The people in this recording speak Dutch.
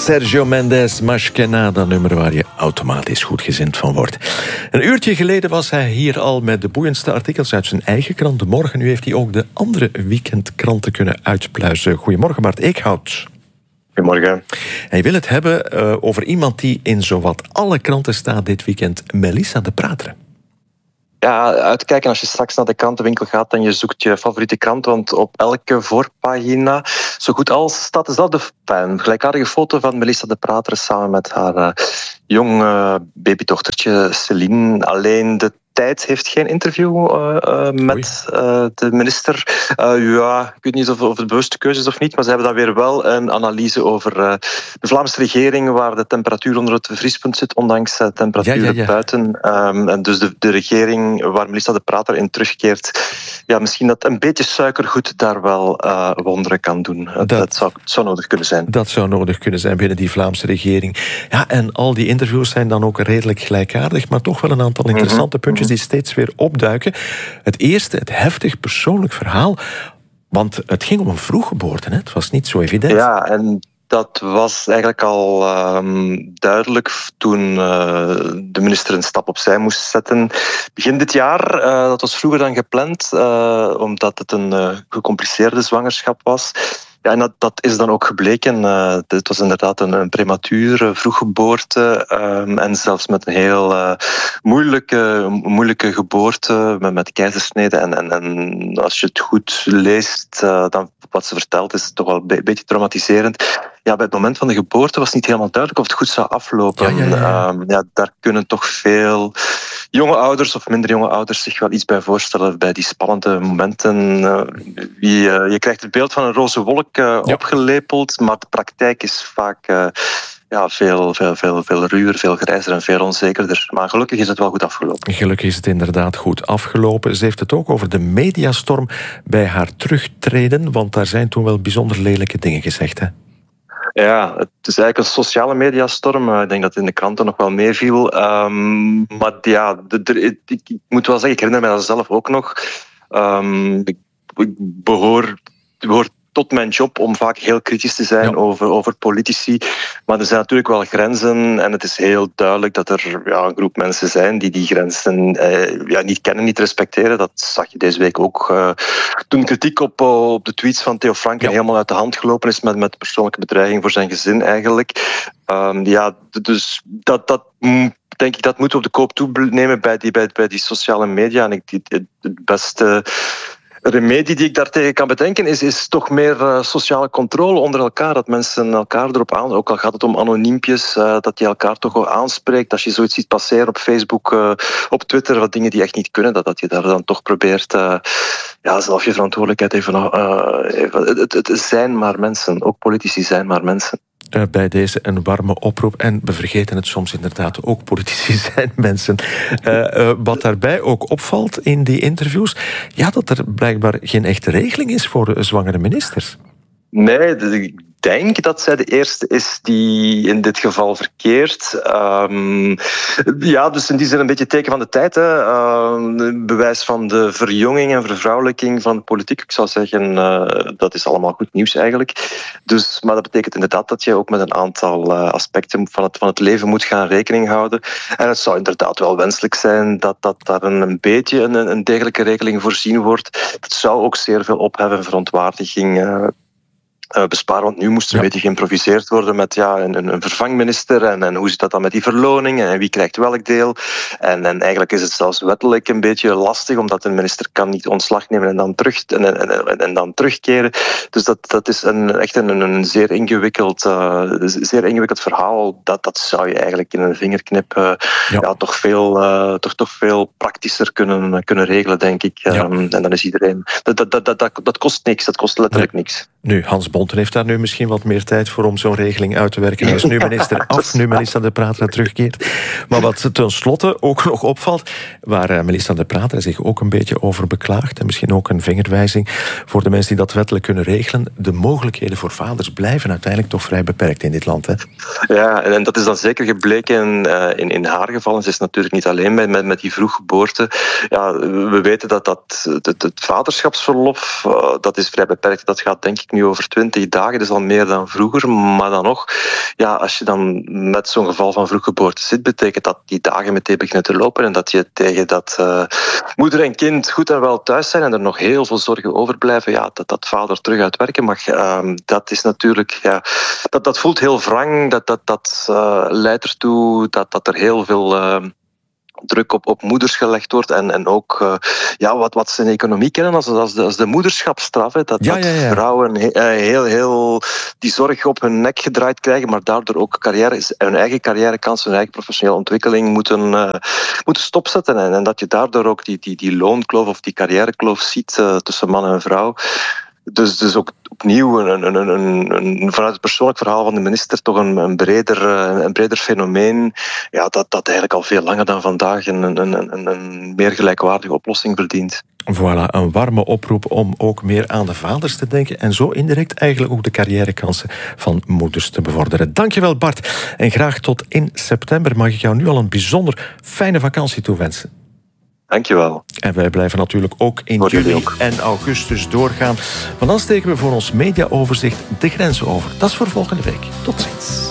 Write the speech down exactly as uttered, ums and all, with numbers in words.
Sergio Mendes, Maschkena, dat nummer waar je automatisch goedgezind van wordt. Een uurtje geleden was hij hier al met de boeiendste artikels uit zijn eigen krant De Morgen. Nu heeft hij ook de andere weekendkranten kunnen uitpluizen. Goedemorgen, Bart Eekhout. Goedemorgen. Hij wil het hebben uh, over iemand die in zowat alle kranten staat dit weekend, Melissa De Prater. Ja, uitkijken als je straks naar de krantenwinkel gaat en je zoekt je favoriete krant, want op elke voorpagina, zo goed als, staat dezelfde een gelijkaardige foto van Melissa De Prater samen met haar uh, jong uh, babydochtertje Celine. Alleen de Tijd heeft geen interview uh, uh, met uh, de minister. Uh, ja, ik weet niet of, of het bewuste keuze is of niet, maar ze hebben dan weer wel een analyse over uh, de Vlaamse regering, waar de temperatuur onder het vriespunt zit, ondanks uh, temperaturen ja, ja, ja. buiten. Um, en dus de, de regering waar Melissa De Prater in terugkeert, ja, misschien dat een beetje suikergoed daar wel uh, wonderen kan doen. Dat, dat zou, zou nodig kunnen zijn. Dat zou nodig kunnen zijn binnen die Vlaamse regering. Ja, en al die interviews zijn dan ook redelijk gelijkaardig, maar toch wel een aantal interessante mm-hmm. puntjes die steeds weer opduiken. Het eerste, het heftig persoonlijk verhaal, want het ging om een vroeggeboorte, hè? Het was niet zo evident. Ja, en dat was eigenlijk al um, duidelijk toen uh, de minister een stap opzij moest zetten. Begin dit jaar, uh, dat was vroeger dan gepland, uh, omdat het een uh, gecompliceerde zwangerschap was. Ja, en dat, dat is dan ook gebleken. Uh, het was inderdaad een, een premature vroeggeboorte um, en zelfs met een heel uh, moeilijke, moeilijke geboorte met, met keizersnede. En, en, en als je het goed leest, uh, dan wat ze vertelt is toch wel een be- beetje traumatiserend. Ja, bij het moment van de geboorte was het niet helemaal duidelijk of het goed zou aflopen. Ja, ja, ja. Um, ja, daar kunnen toch veel jonge ouders of minder jonge ouders zich wel iets bij voorstellen bij die spannende momenten. Uh, je, je krijgt het beeld van een roze wolk uh, ja. opgelepeld, maar de praktijk is vaak uh, ja, veel, veel, veel, veel ruwer, veel grijzer en veel onzekerder. Maar gelukkig is het wel goed afgelopen. Gelukkig is het inderdaad goed afgelopen. Ze heeft het ook over de mediastorm bij haar terugtreden, want daar zijn toen wel bijzonder lelijke dingen gezegd, hè? Ja, het is eigenlijk een sociale mediastorm. Ik denk dat het in de kranten nog wel meeviel. Um, maar ja, de, de, ik, ik moet wel zeggen, ik herinner mij dat zelf ook nog. Um, ik, ik behoor, behoor tot mijn job om vaak heel kritisch te zijn ja. over, over politici. Maar er zijn natuurlijk wel grenzen en het is heel duidelijk dat er ja, een groep mensen zijn die die grenzen eh, ja, niet kennen, niet respecteren. Dat zag je deze week ook. Uh, toen kritiek op, op de tweets van Theo Franken ja. helemaal uit de hand gelopen is met, met persoonlijke bedreiging voor zijn gezin eigenlijk. Um, ja, dus dat... dat denk ik, dat moeten we op de koop toenemen bij die, bij, bij die sociale media. En ik, het, het beste remedie die ik daartegen kan bedenken is, is toch meer uh, sociale controle onder elkaar. Dat mensen elkaar erop aan, ook al gaat het om anoniempjes, uh, dat je elkaar toch wel aanspreekt. Als je zoiets ziet passeren op Facebook, uh, op Twitter, wat dingen die echt niet kunnen, dat, dat je daar dan toch probeert uh, ja, zelf je verantwoordelijkheid even... Uh, even het, het, het zijn maar mensen, ook politici zijn maar mensen. Uh, bij deze een warme oproep. En we vergeten het soms inderdaad, ook politici zijn mensen. Uh, uh, wat daarbij ook opvalt in die interviews, ja, dat er blijkbaar geen echte regeling is voor zwangere ministers. Nee, ik denk dat zij de eerste is die in dit geval verkeert. Um, ja, dus in die zin een beetje teken van de tijd. Hè. Uh, bewijs van de verjonging en vervrouwelijking van de politiek. Ik zou zeggen, uh, dat is allemaal goed nieuws eigenlijk. Dus, maar dat betekent inderdaad dat je ook met een aantal uh, aspecten van het, van het leven moet gaan rekening houden. En het zou inderdaad wel wenselijk zijn dat, dat daar een, een beetje een, een degelijke regeling voorzien wordt. Het zou ook zeer veel ophef en verontwaardiging uh, Uh, besparen, want nu moest er ja. een beetje geïmproviseerd worden met ja, een, een vervangminister en, en hoe zit dat dan met die verloning en wie krijgt welk deel. En, en eigenlijk is het zelfs wettelijk een beetje lastig, omdat een minister kan niet ontslag nemen en dan, terug, en, en, en, en dan terugkeren. Dus dat, dat is een, echt een, een zeer, ingewikkeld, uh, zeer ingewikkeld verhaal. Dat, dat zou je eigenlijk in een vingerknip uh, ja. Ja, toch, veel, uh, toch, toch veel praktischer kunnen, kunnen regelen, denk ik. Ja. Um, en dan is iedereen... Dat, dat, dat, dat, dat kost niks, dat kost letterlijk nee. niks. Nu, Hans Bonten heeft daar nu misschien wat meer tijd voor om zo'n regeling uit te werken. Hij is nu minister af, nu Melissa De Prater terugkeert. Maar wat tenslotte ook nog opvalt, waar Melissa De Prater zich ook een beetje over beklaagt, en misschien ook een vingerwijzing voor de mensen die dat wettelijk kunnen regelen, de mogelijkheden voor vaders blijven uiteindelijk toch vrij beperkt in dit land. Hè? Ja, en dat is dan zeker gebleken uh, in, in haar geval. Ze is natuurlijk niet alleen met, met, met die vroeggeboorte. Ja, we weten dat, dat het, het vaderschapsverlof, uh, dat is vrij beperkt. Dat gaat denk ik nu over twintig twintig dagen, dat is al meer dan vroeger. Maar dan nog, ja, als je dan met zo'n geval van vroeggeboorte zit, betekent dat die dagen meteen beginnen te lopen en dat je tegen dat uh, moeder en kind goed en wel thuis zijn en er nog heel veel zorgen overblijven, ja, dat dat vader terug uit werken mag. Uh, dat is natuurlijk, ja, dat, dat voelt heel wrang, dat, dat, dat uh, leidt ertoe dat, dat er heel veel Uh, druk op, op moeders gelegd wordt en, en ook uh, ja, wat, wat ze in de economie kennen als, als, de, als de moederschapsstraf. Hè, dat, ja, dat ja, ja. vrouwen he, heel, heel die zorg op hun nek gedraaid krijgen, maar daardoor ook carrière, hun eigen carrièrekans, hun eigen professionele ontwikkeling moeten, uh, moeten stopzetten. En, en dat je daardoor ook die, die, die loonkloof of die carrièrekloof ziet uh, tussen man en vrouw. Dus, dus ook opnieuw een, een, een, een, vanuit het persoonlijk verhaal van de minister toch een, een, breder, een breder fenomeen, ja, dat, dat eigenlijk al veel langer dan vandaag een, een, een, een meer gelijkwaardige oplossing verdient. Voilà, een warme oproep om ook meer aan de vaders te denken en zo indirect eigenlijk ook de carrièrekansen van moeders te bevorderen. Dankjewel Bart en graag tot in september. Mag ik jou nu al een bijzonder fijne vakantie toewensen. Dankjewel. En wij blijven natuurlijk ook in voor juli ook. en augustus doorgaan. Want dan steken we voor ons mediaoverzicht de grenzen over. Dat is voor volgende week. Tot ziens.